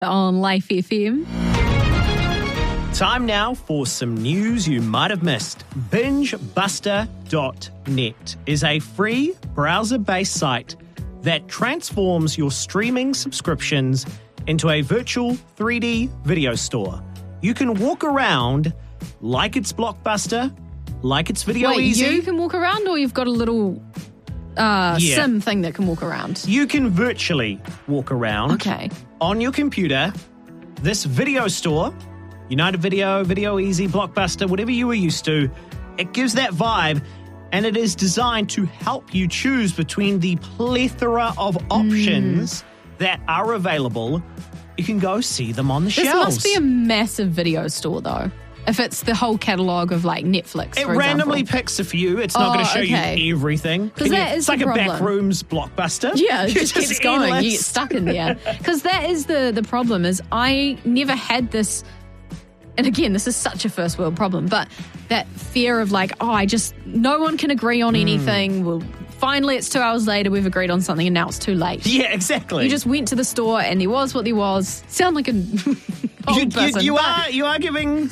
on Life FM. Time now for some news you might have missed. BingeBuster.net is a free browser-based site that transforms your streaming subscriptions into a virtual 3D video store. You can walk around like it's Blockbuster, like it's Video Easy. You can walk around, or you've got a little sim thing that can walk around? You can virtually walk around on your computer. This video store, United Video, Video Easy, Blockbuster, whatever you were used to, it gives that vibe, and it is designed to help you choose between the plethora of options that are available. You can go see them on the shelves. This must be a massive video store, though. If it's the whole catalogue of, like, Netflix, It randomly picks a few. It's not going to show you everything. It's like a Backrooms Blockbuster. Yeah, it just keeps going. Endless. You get stuck in there. Because that is the problem, is I never had this, and again, this is such a first world problem, but that fear of like, no one can agree on anything. Well, finally, it's 2 hours later, we've agreed on something, and now it's too late. Yeah, exactly. You just went to the store, and there was what there was. Sound like an old person. You are giving,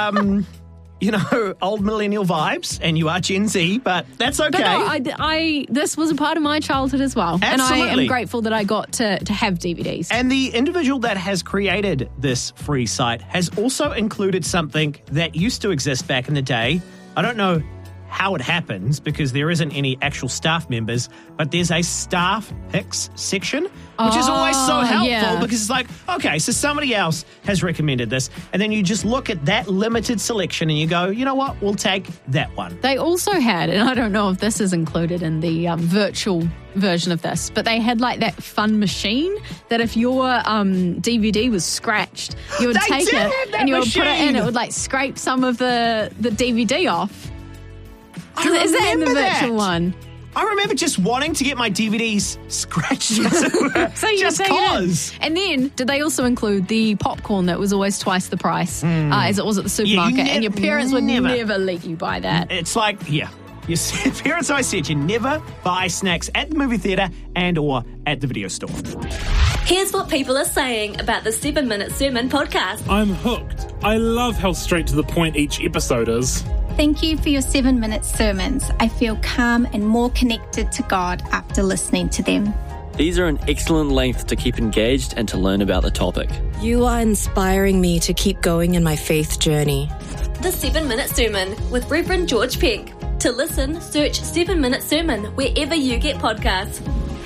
old millennial vibes, and you are Gen Z, but that's okay. But no, this was a part of my childhood as well. Absolutely. And I am grateful that I got to have DVDs. And the individual that has created this free site has also included something that used to exist back in the day. I don't know how it happens because there isn't any actual staff members, but there's a staff picks section, which is always so helpful because it's like, okay, so somebody else has recommended this, and then you just look at that limited selection and you go, you know what, we'll take that one. They also had, and I don't know if this is included in the virtual version of this, but they had like that fun machine that if your DVD was scratched, you would take it and you would put it in, it would like scrape some of the DVD off. Is that in the virtual one? I remember just wanting to get my DVDs scratched just cause. And then, did they also include the popcorn that was always twice the price as it was at the supermarket? And your parents would never let you buy that. It's like, your parents always said you never buy snacks at the movie theatre and or at the video store. Here's what people are saying about the 7 Minute Sermon podcast. I'm hooked. I love how straight to the point each episode is. Thank you for your 7 minute sermons. I feel calm and more connected to God after listening to them. These are an excellent length to keep engaged and to learn about the topic. You are inspiring me to keep going in my faith journey. The 7 Minute Sermon with Reverend George Peck. To listen, search 7 Minute Sermon wherever you get podcasts.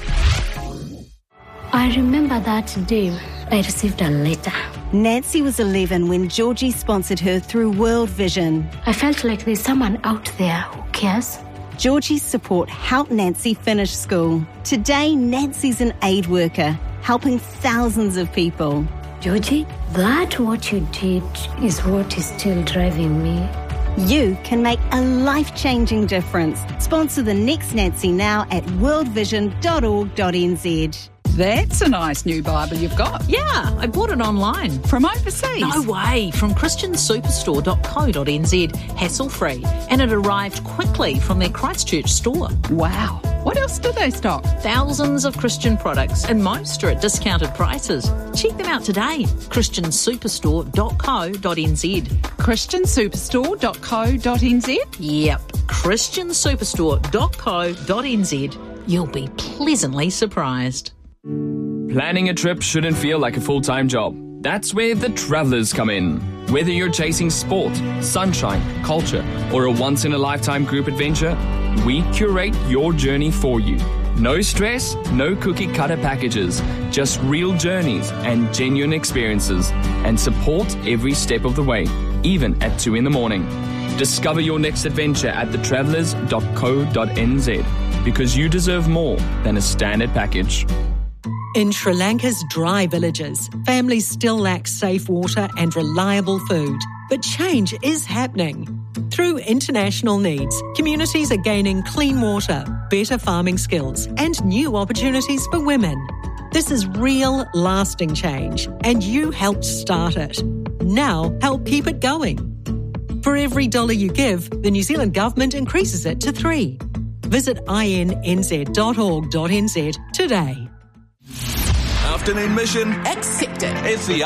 I remember that day I received a letter. Nancy was 11 when Georgie sponsored her through World Vision. I felt like there's someone out there who cares. Georgie's support helped Nancy finish school. Today, Nancy's an aid worker, helping thousands of people. Georgie, that what you did is what is still driving me. You can make a life-changing difference. Sponsor the next Nancy now at worldvision.org.nz. That's a nice new Bible you've got. Yeah, I bought it online. From overseas? No way, from christiansuperstore.co.nz, hassle-free. And it arrived quickly from their Christchurch store. Wow. What else do they stock? Thousands of Christian products, and most are at discounted prices. Check them out today, christiansuperstore.co.nz. christiansuperstore.co.nz? Yep, christiansuperstore.co.nz. You'll be pleasantly surprised. Planning a trip shouldn't feel like a full-time job. That's where the Travellers come in. Whether you're chasing sport, sunshine, culture, or a once-in-a-lifetime group adventure, we curate your journey for you. No stress, no cookie-cutter packages, just real journeys and genuine experiences, and support every step of the way, even at 2 a.m. Discover your next adventure at thetravellers.co.nz, because you deserve more than a standard package. In Sri Lanka's dry villages, families still lack safe water and reliable food. But change is happening. Through international needs, communities are gaining clean water, better farming skills, and new opportunities for women. This is real, lasting change, and you helped start it. Now, help keep it going. For every $1 you give, the New Zealand government increases it to 3. Visit inz.org.nz today. After afternoon mission accepted. as the